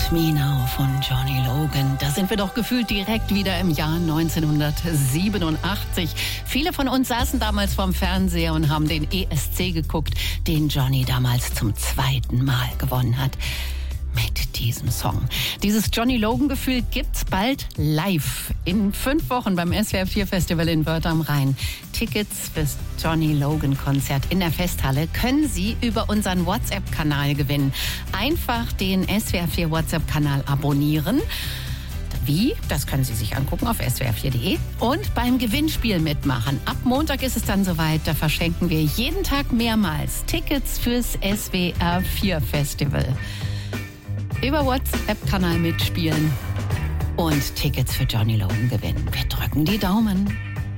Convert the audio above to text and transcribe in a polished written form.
Me Now von Johnny Logan. Da sind wir doch gefühlt direkt wieder im Jahr 1987. Viele von uns saßen damals vorm Fernseher und haben den ESC geguckt, den Johnny damals zum 2. Mal gewonnen hat. Mit diesem Song. Dieses Johnny Logan-Gefühl gibt's bald live. In 5 Wochen beim SWR 4 Festival in Wörth am Rhein. Tickets fürs Johnny Logan-Konzert in der Festhalle können Sie über unseren WhatsApp-Kanal gewinnen. Einfach den SWR 4 WhatsApp-Kanal abonnieren. Wie? Das können Sie sich angucken auf swr4.de und beim Gewinnspiel mitmachen. Ab Montag ist es dann soweit. Da verschenken wir jeden Tag mehrmals Tickets fürs SWR 4 Festival. Über WhatsApp-Kanal mitspielen und Tickets für Johnny Logan gewinnen. Wir drücken die Daumen.